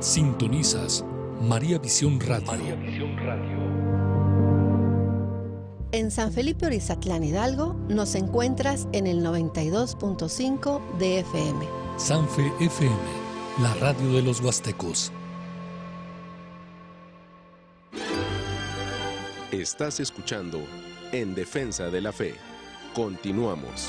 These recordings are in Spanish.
Sintonizas María Visión Radio. María Visión Radio. En San Felipe Orizatlán, Hidalgo, nos encuentras en el 92.5 de FM. Sanfe FM, la radio de los huastecos. Estás escuchando En Defensa de la Fe. Continuamos.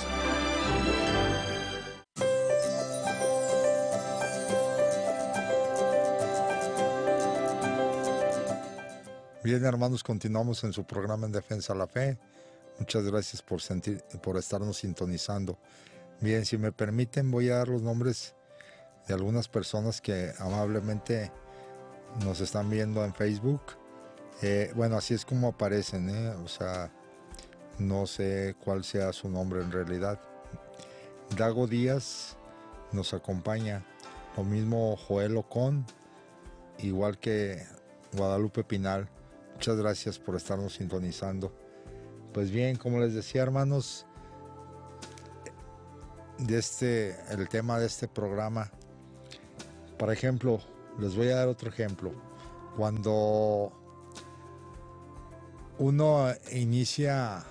Bien, hermanos, continuamos en su programa En Defensa de la Fe. Muchas gracias por estarnos sintonizando. Bien, si me permiten, voy a dar los nombres de algunas personas que amablemente nos están viendo en Facebook. Bueno, así es como aparecen, o sea, no sé cuál sea su nombre en realidad. Dago Díaz nos acompaña, lo mismo Joel Ocon, igual que Guadalupe Pinal. Muchas gracias por estarnos sintonizando. Pues bien, como les decía, hermanos, el tema de este programa, por ejemplo, les voy a dar otro ejemplo. Cuando uno inicia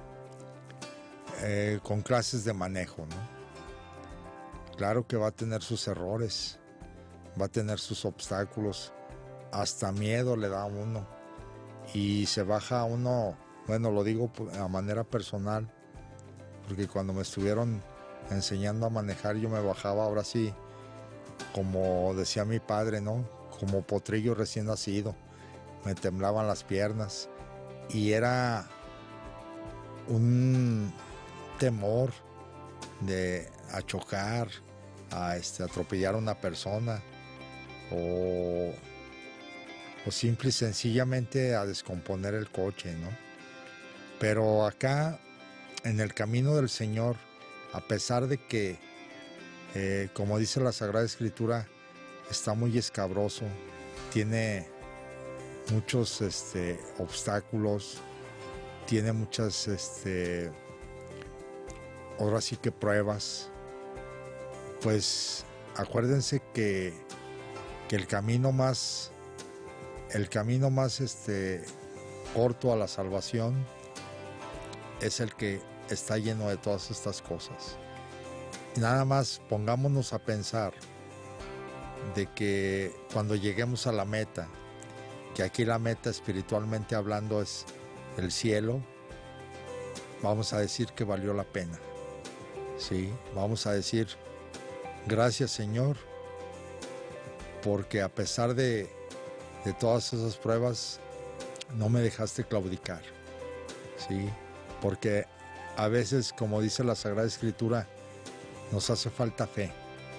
con clases de manejo, ¿no? Claro que va a tener sus errores, va a tener sus obstáculos, hasta miedo le da a uno y se baja uno. Bueno, lo digo a manera personal, porque cuando me estuvieron enseñando a manejar yo me bajaba, ahora sí, como decía mi padre, ¿no? Como potrillo recién nacido, me temblaban las piernas y era un temor a chocar, a atropellar a una persona o simple y sencillamente a descomponer el coche, ¿no? Pero acá, en el camino del Señor, a pesar de que, como dice la Sagrada Escritura, está muy escabroso, tiene muchos obstáculos, tiene muchas, ahora sí que pruebas, pues acuérdense que el camino más corto a la salvación es el que está lleno de todas estas cosas. Nada más pongámonos a pensar de que cuando lleguemos a la meta, que aquí la meta espiritualmente hablando es el cielo, vamos a decir que valió la pena. Sí, vamos a decir, gracias Señor, porque a pesar de todas esas pruebas, no me dejaste claudicar, ¿sí? Porque a veces, como dice la Sagrada Escritura, nos hace falta fe.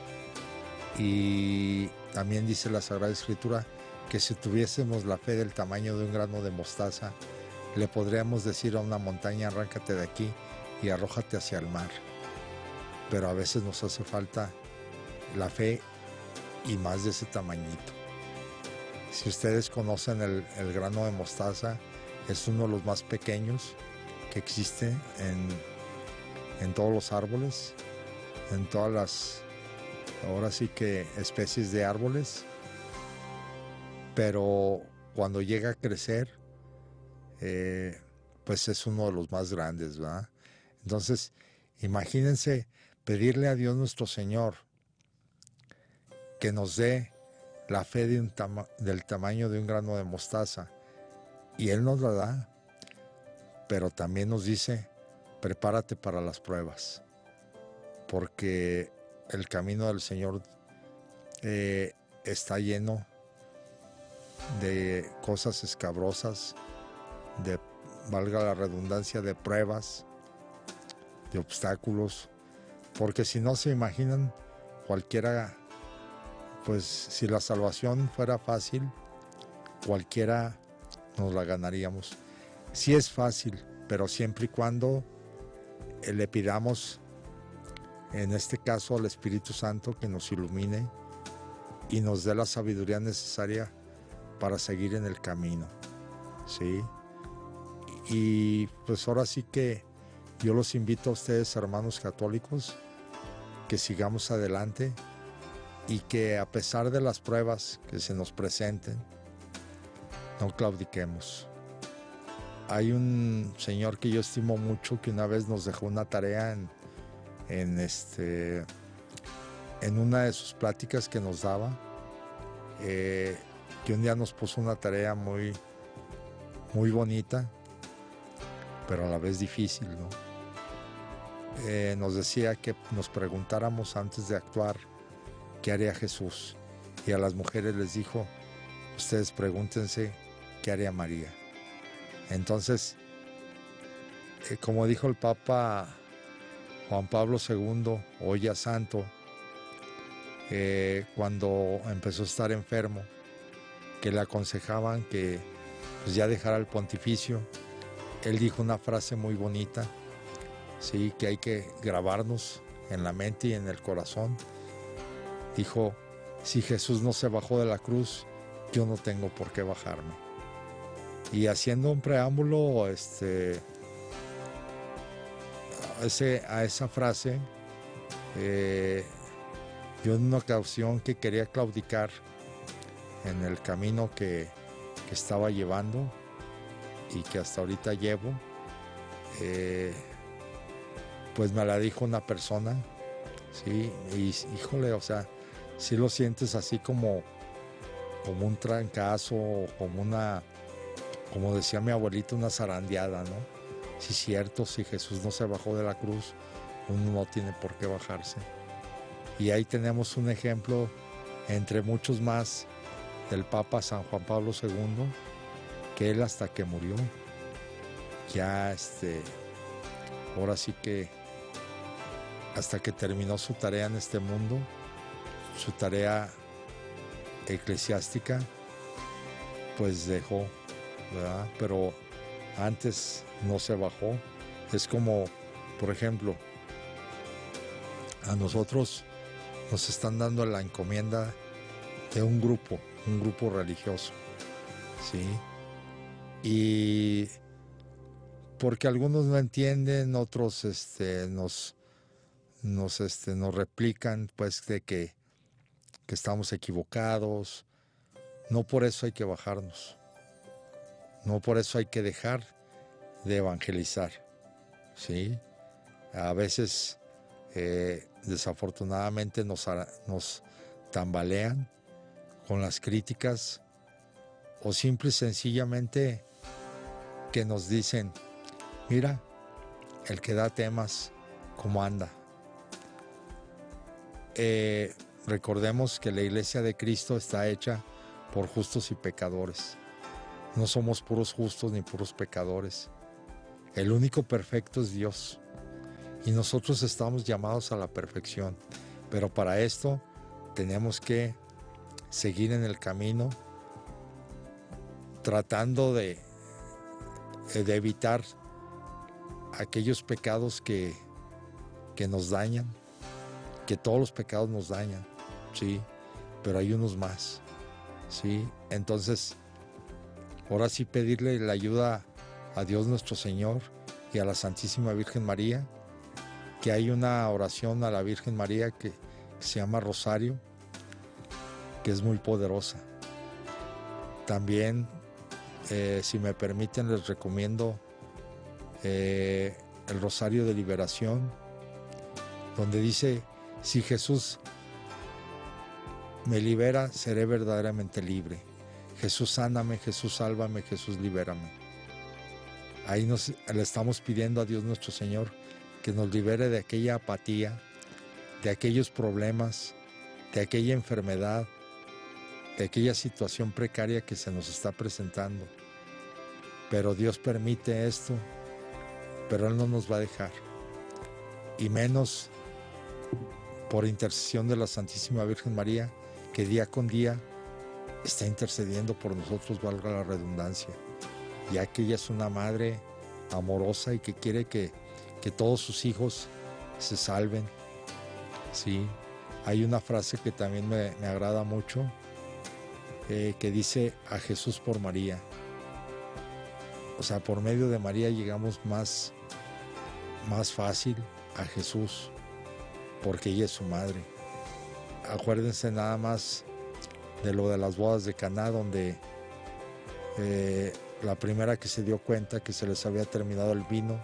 Y también dice la Sagrada Escritura que si tuviésemos la fe del tamaño de un grano de mostaza, le podríamos decir a una montaña, arráncate de aquí y arrójate hacia el mar. Pero a veces nos hace falta la fe y más de ese tamañito. Si ustedes conocen el grano de mostaza, es uno de los más pequeños que existe en todos los árboles, en todas las, ahora sí que especies de árboles, pero cuando llega a crecer, pues es uno de los más grandes, ¿verdad? Entonces, imagínense pedirle a Dios nuestro Señor que nos dé la fe del tamaño de un grano de mostaza, y Él nos la da, pero también nos dice, prepárate para las pruebas, porque el camino del Señor está lleno de cosas escabrosas, valga la redundancia, de pruebas, de obstáculos, porque si no se imaginan, cualquiera, pues si la salvación fuera fácil, cualquiera nos la ganaríamos. Sí es fácil, pero siempre y cuando le pidamos, en este caso al Espíritu Santo, que nos ilumine y nos dé la sabiduría necesaria para seguir en el camino, ¿sí? Y pues ahora sí que yo los invito a ustedes, hermanos católicos, que sigamos adelante, y que a pesar de las pruebas que se nos presenten, no claudiquemos. Hay un señor que yo estimo mucho que una vez nos dejó una tarea en una de sus pláticas que nos daba, que un día nos puso una tarea muy, muy bonita, pero a la vez difícil, ¿no? Nos decía que nos preguntáramos antes de actuar qué haría Jesús, y a las mujeres les dijo: ustedes pregúntense qué haría María. Entonces, como dijo el Papa Juan Pablo II, hoy ya santo, cuando empezó a estar enfermo, que le aconsejaban que pues, ya dejara el pontificio, él dijo una frase muy bonita, sí, que hay que grabarnos en la mente y en el corazón. Dijo: si Jesús no se bajó de la cruz, yo no tengo por qué bajarme. Y haciendo un preámbulo a esa frase, yo en una ocasión que quería claudicar en el camino que estaba llevando y que hasta ahorita llevo, pues me la dijo una persona, ¿sí? Y híjole, o sea, si lo sientes así como un trancazo, como decía mi abuelita, una zarandeada, ¿no? Sí, es cierto, si Jesús no se bajó de la cruz, uno no tiene por qué bajarse. Y ahí tenemos un ejemplo, entre muchos más, del Papa San Juan Pablo II, que él hasta que murió, ya ahora sí que hasta que terminó su tarea en este mundo, su tarea eclesiástica, pues dejó, ¿verdad? Pero antes no se bajó. Es como, por ejemplo, a nosotros nos están dando la encomienda de un grupo religioso, ¿sí? Y porque algunos no entienden, otros nos replican pues de que estamos equivocados. No por eso hay que bajarnos, no por eso hay que dejar de evangelizar, ¿sí? A veces desafortunadamente nos tambalean con las críticas, o simple y sencillamente que nos dicen: mira, el que da temas, ¿cómo anda? Recordemos que la Iglesia de Cristo está hecha por justos y pecadores. No somos puros justos ni puros pecadores. El único perfecto es Dios. Y nosotros estamos llamados a la perfección. Pero para esto tenemos que seguir en el camino, tratando de evitar aquellos pecados que nos dañan, que todos los pecados nos dañan, ¿sí? Pero hay unos más, ¿sí? Entonces, ahora sí pedirle la ayuda a Dios nuestro Señor y a la Santísima Virgen María, que hay una oración a la Virgen María que se llama Rosario, que es muy poderosa. También, si me permiten, les recomiendo el Rosario de Liberación, donde dice: si Jesús me libera, seré verdaderamente libre. Jesús sáname, Jesús sálvame, Jesús libérame. Ahí le estamos pidiendo a Dios nuestro Señor que nos libere de aquella apatía, de aquellos problemas, de aquella enfermedad, de aquella situación precaria que se nos está presentando. Pero Dios permite esto, pero Él no nos va a dejar. Y menos por intercesión de la Santísima Virgen María, que día con día está intercediendo por nosotros, valga la redundancia, ya que ella es una madre amorosa y que quiere que todos sus hijos se salven, ¿sí? Hay una frase que también me agrada mucho, que dice: a Jesús por María. O sea, por medio de María llegamos más fácil a Jesús, porque ella es su madre. acuérdense nada más de lo de las bodas de Caná, donde la primera que se dio cuenta que se les había terminado el vino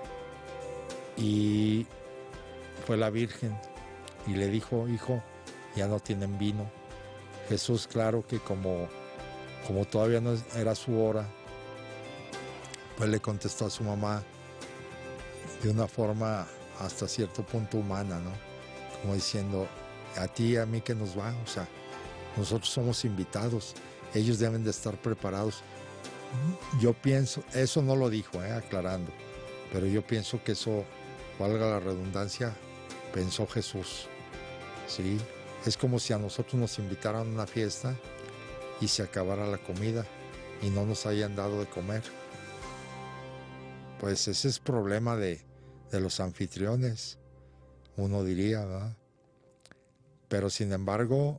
y fue la Virgen y le dijo: hijo, ya no tienen vino. Jesús, claro que como todavía no era su hora, pues le contestó a su mamá de una forma hasta cierto punto humana, ¿no? Como diciendo: a ti y a mí que nos va, o sea, nosotros somos invitados, ellos deben de estar preparados. Yo pienso, eso no lo dijo, aclarando, pero yo pienso que eso, valga la redundancia, pensó Jesús, ¿sí? Es como si a nosotros nos invitaran a una fiesta y se acabara la comida y no nos hayan dado de comer. Pues ese es problema de los anfitriones, uno diría, ¿verdad? Pero sin embargo,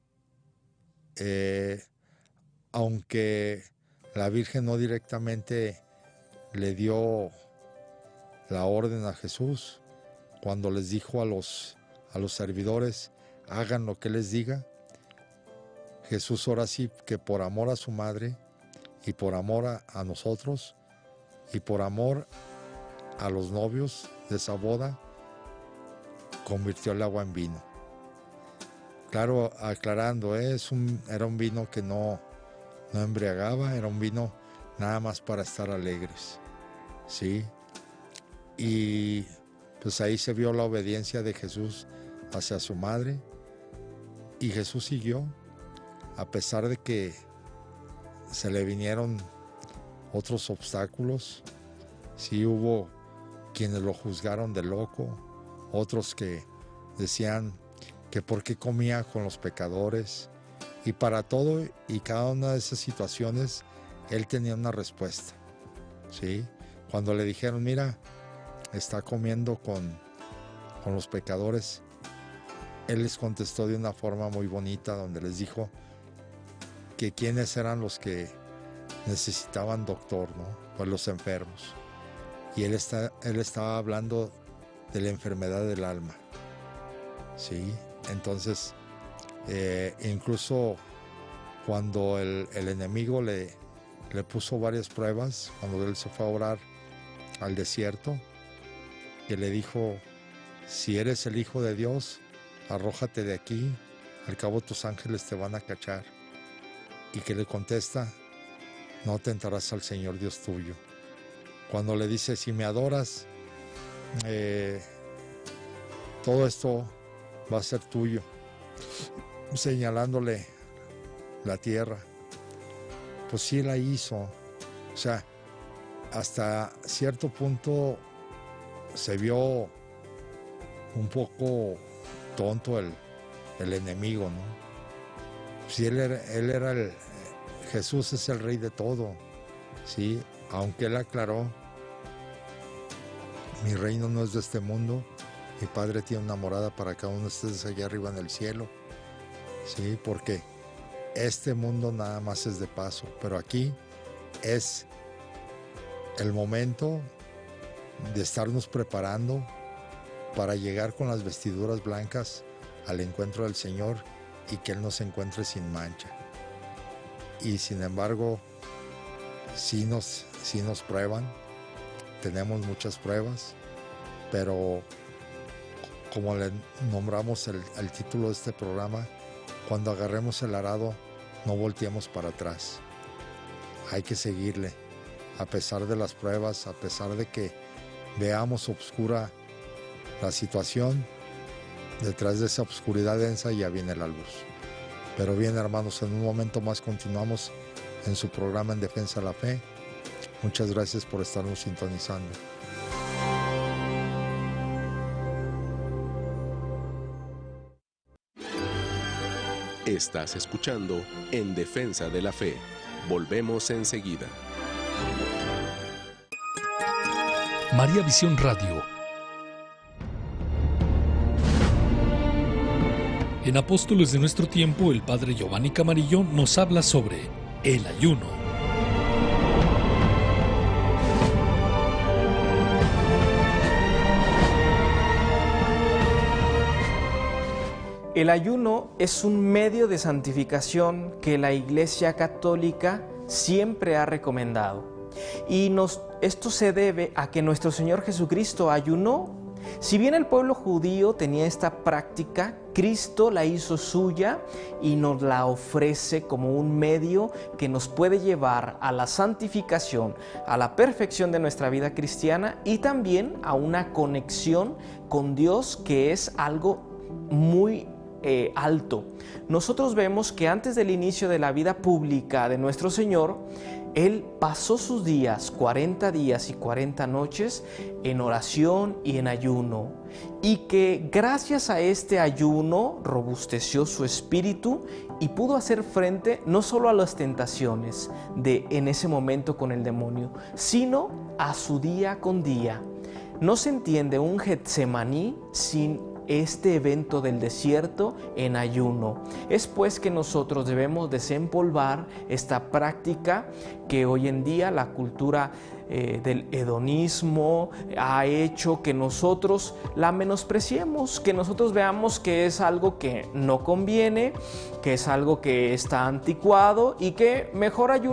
aunque la Virgen no directamente le dio la orden a Jesús, cuando les dijo a los servidores: hagan lo que les diga, Jesús ahora sí que por amor a su madre y por amor a nosotros y por amor a los novios de esa boda, convirtió el agua en vino. Claro, aclarando, era un vino que no embriagaba, era un vino nada más para estar alegres, ¿sí? Y pues ahí se vio la obediencia de Jesús hacia su madre, y Jesús siguió, a pesar de que se le vinieron otros obstáculos. Sí, hubo quienes lo juzgaron de loco, otros que decían que por qué comía con los pecadores, y para todo y cada una de esas situaciones él tenía una respuesta, ¿sí? Cuando le dijeron: mira, está comiendo con los pecadores, él les contestó de una forma muy bonita, donde les dijo que quiénes eran los que necesitaban doctor, ¿no? Pues los enfermos. Y él estaba hablando de la enfermedad del alma, ¿sí? Entonces, incluso cuando el enemigo le puso varias pruebas, cuando él se fue a orar al desierto, que le dijo: si eres el Hijo de Dios, arrójate de aquí, al cabo tus ángeles te van a cachar. Y que le contesta: no tentarás al Señor Dios tuyo. Cuando le dice: si me adoras, todo esto va a ser tuyo, señalándole la tierra. Pues sí la hizo. O sea, hasta cierto punto se vio un poco tonto el enemigo, ¿no? Si Jesús es el rey de todo, ¿sí? Aunque él aclaró: mi reino no es de este mundo, mi Padre tiene una morada para cada uno de ustedes allá arriba en el cielo, ¿sí? Porque este mundo nada más es de paso, pero aquí es el momento de estarnos preparando para llegar con las vestiduras blancas al encuentro del Señor y que Él nos encuentre sin mancha. Y sin embargo, sí nos prueban, tenemos muchas pruebas, pero como le nombramos el título de este programa, cuando agarremos el arado, no volteemos para atrás. Hay que seguirle, a pesar de las pruebas, a pesar de que veamos oscura la situación, detrás de esa oscuridad densa ya viene la luz. Pero bien, hermanos, en un momento más continuamos en su programa En Defensa de la Fe. Muchas gracias por estarnos sintonizando. Estás escuchando En Defensa de la Fe. Volvemos enseguida. María Visión Radio. En Apóstoles de nuestro tiempo, el padre Giovanni Camarillo nos habla sobre el ayuno. El ayuno es un medio de santificación que la Iglesia Católica siempre ha recomendado. Y esto se debe a que nuestro Señor Jesucristo ayunó. Si bien el pueblo judío tenía esta práctica, Cristo la hizo suya y nos la ofrece como un medio que nos puede llevar a la santificación, a la perfección de nuestra vida cristiana y también a una conexión con Dios, que es algo muy alto. Nosotros vemos que antes del inicio de la vida pública de nuestro Señor, Él pasó sus días, 40 días y 40 noches, en oración y en ayuno, y que gracias a este ayuno robusteció su espíritu y pudo hacer frente no solo a las tentaciones en ese momento con el demonio, sino a su día con día. No se entiende un Getsemaní sin este evento del desierto en ayuno. Es pues que nosotros debemos desempolvar esta práctica que hoy en día la cultura del hedonismo ha hecho que nosotros la menospreciemos, que nosotros veamos que es algo que no conviene, que es algo que está anticuado y que mejor ayunar.